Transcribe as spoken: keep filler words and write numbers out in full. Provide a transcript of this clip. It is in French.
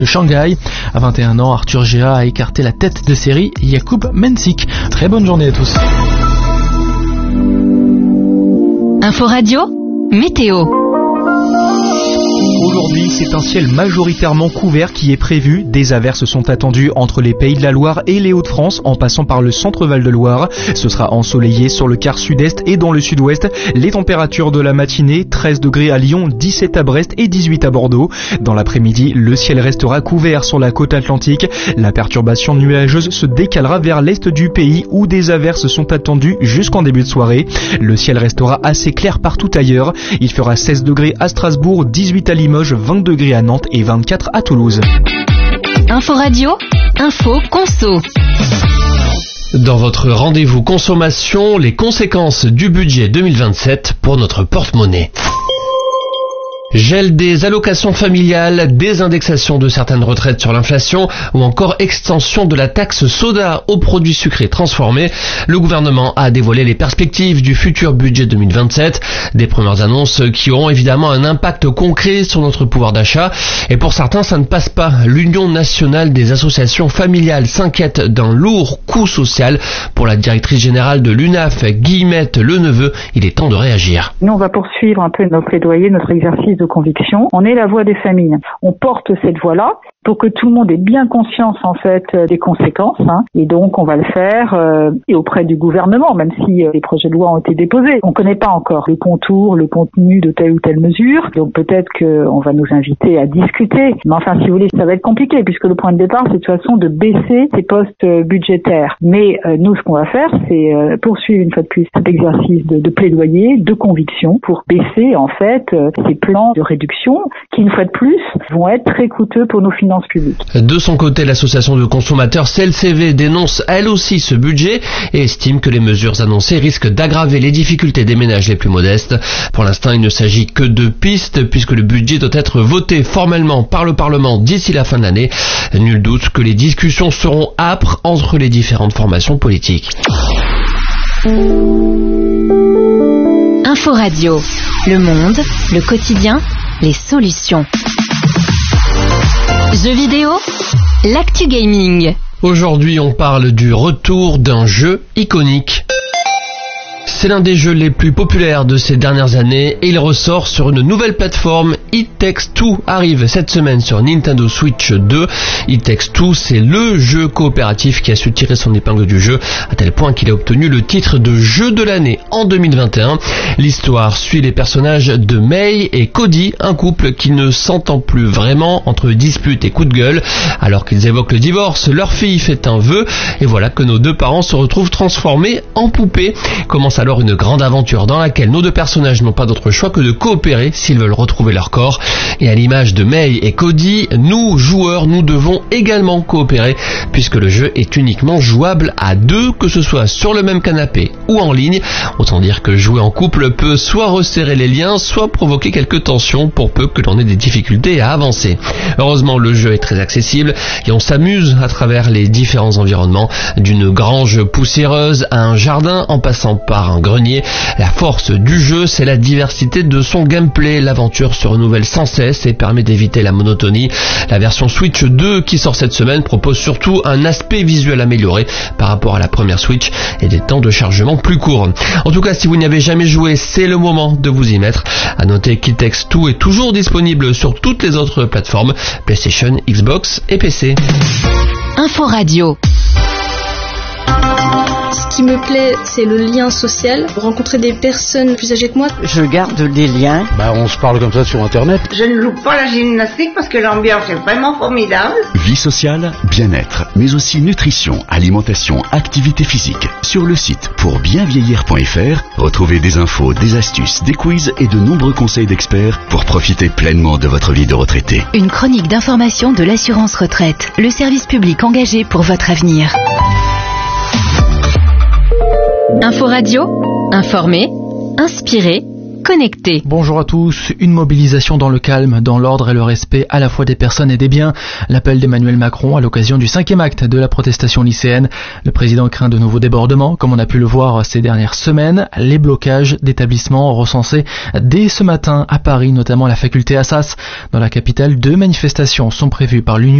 de Shanghai. À vingt et un ans, Arthur Géa a écarté la tête de série Jakub Mensik. Très bonne journée à tous. Info Radio, météo. Aujourd'hui, c'est un ciel majoritairement couvert qui est prévu. Des averses sont attendues entre les Pays de la Loire et les Hauts-de-France en passant par le centre Val-de-Loire. Ce sera ensoleillé sur le quart sud-est et dans le sud-ouest. Les températures de la matinée, treize degrés à Lyon, dix-sept à Brest et dix-huit à Bordeaux. Dans l'après-midi, le ciel restera couvert sur la côte atlantique. La perturbation nuageuse se décalera vers l'est du pays où des averses sont attendues jusqu'en début de soirée. Le ciel restera assez clair partout ailleurs. Il fera seize degrés à Strasbourg, dix-huit à Limoges, vingt degrés à Nantes et vingt-quatre à Toulouse. Info Radio, info conso. Dans votre rendez-vous consommation, les conséquences du budget deux mille vingt-sept pour notre porte-monnaie. Gel des allocations familiales, désindexation de certaines retraites sur l'inflation ou encore extension de la taxe soda aux produits sucrés transformés. Le gouvernement a dévoilé les perspectives du futur budget deux mille vingt-sept. Des premières annonces qui auront évidemment un impact concret sur notre pouvoir d'achat. Et pour certains, ça ne passe pas. L'Union nationale des associations familiales s'inquiète d'un lourd coût social. Pour la directrice générale de l'U N A F, Guillemette Leneveu, il est temps de réagir. Nous, on va poursuivre un peu nos plaidoyers, notre exercice de conviction. On est la voix des familles. On porte cette voix-là pour que tout le monde ait bien conscience en fait des conséquences. Hein. Et donc on va le faire euh, et auprès du gouvernement, même si euh, les projets de loi ont été déposés. On ne connaît pas encore les contours, le contenu de telle ou telle mesure. Donc peut-être qu'on va nous inviter à discuter. Mais enfin, si vous voulez, ça va être compliqué puisque le point de départ, c'est de toute façon de baisser ces postes budgétaires. Mais euh, nous, ce qu'on va faire, c'est euh, poursuivre une fois de plus cet exercice de, de plaidoyer, de conviction pour baisser en fait euh, ces plans de réduction qui, une fois de plus, vont être très coûteux pour nos finances publiques. De son côté, l'association de consommateurs C L C V dénonce elle aussi ce budget et estime que les mesures annoncées risquent d'aggraver les difficultés des ménages les plus modestes. Pour l'instant, il ne s'agit que de pistes puisque le budget doit être voté formellement par le Parlement d'ici la fin de l'année. Nul doute que les discussions seront âpres entre les différentes formations politiques. Info Radio, le monde, le quotidien, les solutions. Jeux vidéo, l'actu gaming. Aujourd'hui, on parle du retour d'un jeu iconique. C'est l'un des jeux les plus populaires de ces dernières années et il ressort sur une nouvelle plateforme. It Takes Two arrive cette semaine sur Nintendo Switch deux. It Takes Two, c'est le jeu coopératif qui a su tirer son épingle du jeu à tel point qu'il a obtenu le titre de jeu de l'année en deux mille vingt et un. L'histoire suit les personnages de Mei et Cody, un couple qui ne s'entend plus vraiment entre disputes et coups de gueule. Alors qu'ils évoquent le divorce, leur fille fait un vœu et voilà que nos deux parents se retrouvent transformés en poupées. Commence alors une grande aventure dans laquelle nos deux personnages n'ont pas d'autre choix que de coopérer s'ils veulent retrouver leur corps. Et à l'image de Mei et Cody, nous, joueurs, nous devons également coopérer puisque le jeu est uniquement jouable à deux, que ce soit sur le même canapé ou en ligne. Autant dire que jouer en couple peut soit resserrer les liens, soit provoquer quelques tensions pour peu que l'on ait des difficultés à avancer. Heureusement, le jeu est très accessible et on s'amuse à travers les différents environnements, d'une grange poussiéreuse à un jardin en passant par un grenier. La force du jeu, c'est la diversité de son gameplay. L'aventure se renouvelle sans cesse et permet d'éviter la monotonie. La version Switch deux qui sort cette semaine propose surtout un aspect visuel amélioré par rapport à la première Switch et des temps de chargement plus courts. En tout cas, si vous n'y avez jamais joué, c'est le moment de vous y mettre. À noter qu'It Takes Two est toujours disponible sur toutes les autres plateformes, PlayStation, Xbox et P C. Info Radio. Ce qui me plaît, c'est le lien social, rencontrer des personnes plus âgées que moi. Je garde des liens. Bah, on se parle comme ça sur Internet. Je ne loupe pas la gymnastique parce que l'ambiance est vraiment formidable. Vie sociale, bien-être, mais aussi nutrition, alimentation, activité physique. Sur le site pour bien vieillir point f r, retrouvez des infos, des astuces, des quiz et de nombreux conseils d'experts pour profiter pleinement de votre vie de retraité. Une chronique d'information de l'assurance retraite, le service public engagé pour votre avenir. Info Radio, informer, inspirer, connectés. Bonjour à tous. Une mobilisation dans le calme, dans l'ordre et le respect à la fois des personnes et des biens. L'appel d'Emmanuel Macron à l'occasion du cinquième acte de la protestation lycéenne. Le président craint de nouveaux débordements, comme on a pu le voir ces dernières semaines. Les blocages d'établissements recensés dès ce matin à Paris, notamment à la faculté Assas. Dans la capitale, deux manifestations sont prévues par l'Union